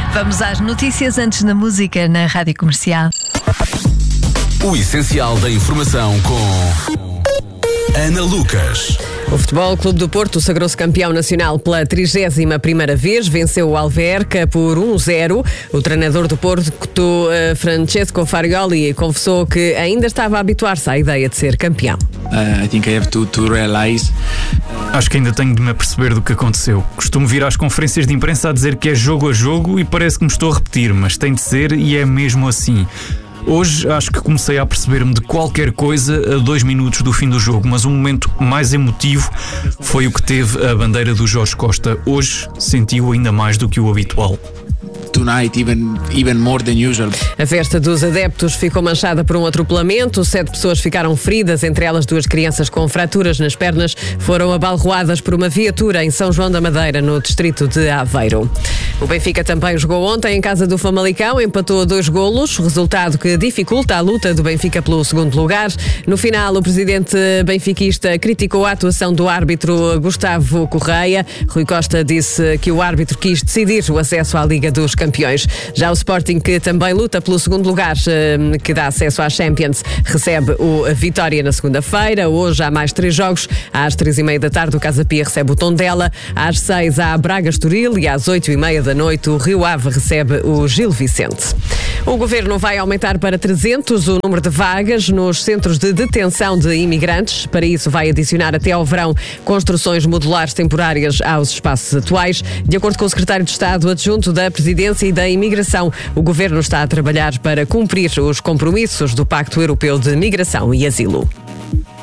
Vamos às notícias antes da música na Rádio Comercial. O essencial da informação com Ana Lucas. O Futebol Clube do Porto sagrou-se campeão nacional pela 31ª vez, venceu o Alverca por 1-0. O treinador do Porto, Francesco Farioli, confessou que ainda estava a habituar-se à ideia de ser campeão. I think I have to realize. Acho que ainda tenho de me aperceber do que aconteceu. Costumo vir às conferências de imprensa a dizer que é jogo a jogo e parece que me estou a repetir, mas tem de ser e é mesmo assim. Hoje acho que comecei a perceber-me de qualquer coisa a 2 minutos do fim do jogo, mas o momento mais emotivo foi o que teve a bandeira do Jorge Costa. Hoje senti-o ainda mais do que o habitual. Tonight, even more than usual. A festa dos adeptos ficou manchada por um atropelamento. 7 pessoas ficaram feridas, entre elas 2 crianças com fraturas nas pernas. Foram abalroadas por uma viatura em São João da Madeira, no distrito de Aveiro. O Benfica também jogou ontem em casa do Famalicão, empatou a 2-2, resultado que dificulta a luta do Benfica pelo segundo lugar. No final, o presidente benfiquista criticou a atuação do árbitro Gustavo Correia. Rui Costa disse que o árbitro quis decidir o acesso à Liga dos Campeões. Já o Sporting, que também luta pelo segundo lugar, que dá acesso à Champions, recebe o Vitória na segunda-feira. Hoje há mais 3 jogos. Às 3h30 da tarde o Casa Pia recebe o Tondela. Às 6 há Braga Estoril e às 8h30 da noite o Rio Ave recebe o Gil Vicente. O governo vai aumentar para 300 o número de vagas nos centros de detenção de imigrantes. Para isso vai adicionar até ao verão construções modulares temporárias aos espaços atuais. De acordo com o secretário de Estado adjunto da Presidência e da Imigração, o governo está a trabalhar para cumprir os compromissos do Pacto Europeu de Migração e Asilo.